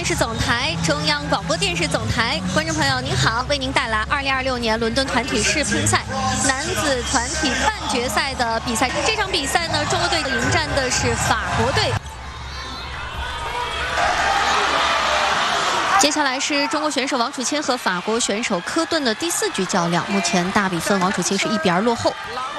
视总台、中央广播电视总台，观众朋友您好，为您带来2026年伦敦团体世乒赛男子团体半决赛的比赛。这场比赛呢，中国队迎战的是法国队。接下来是中国选手王楚钦和法国选手科顿的第4局较量，目前大比分王楚钦是1比2落后。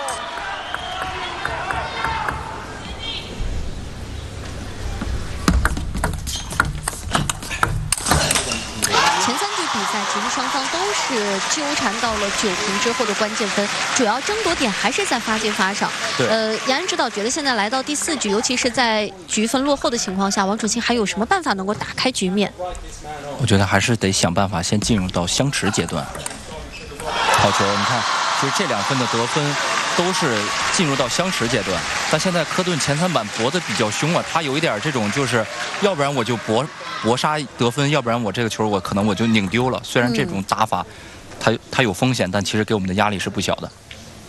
前3局比赛其实双方都是纠缠到了9平之后的关键分，主要争夺点还是在发进发上。杨安指导觉得现在来到第4局，尤其是在局分落后的情况下，王楚钦还有什么办法能够打开局面？ 我觉得还是得想办法先进入到相持阶段。好球，你看，其实这2分的得分都是进入到相持阶段，但现在科顿前3板搏得比较凶啊，他有一点这种就是，要不然我就搏杀得分，要不然我这个球我可能我就拧丢了。虽然这种打法，它有风险，但其实给我们的压力是不小的。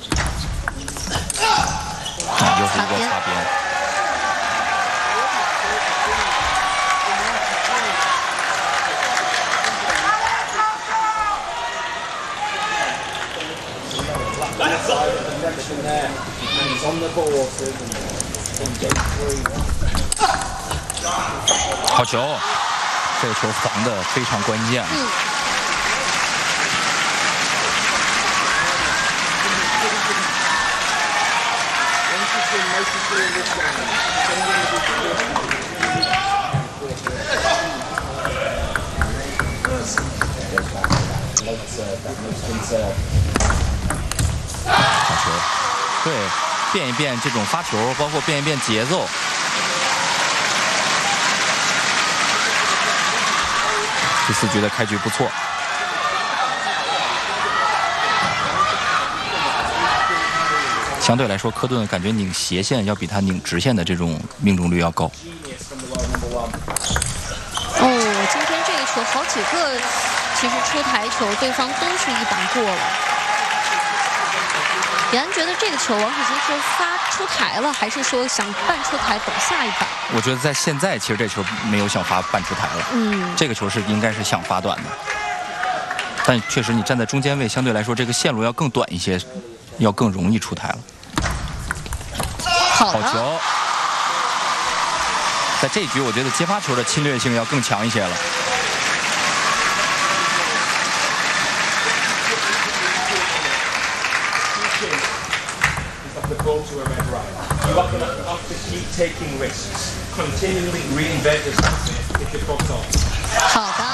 又是一个擦边。好球，这个球防得非常关键。好球，对，变一变这种发球，包括变一变节奏。第4局的开局不错。相对来说，科顿感觉拧斜线要比他拧直线的这种命中率要高。 今天这个球好几个，其实出台球对方都是1板过了。杨安觉得这个球王楚钦是发出台了，还是说想半出台等下一板？我觉得在现在其实这球没有想发半出台了。这个球是应该是想发短的，但确实你站在中间位，相对来说这个线路要更短一些，要更容易出台了。好球！在这一局，我觉得接发球的侵略性要更强一些了。 好的。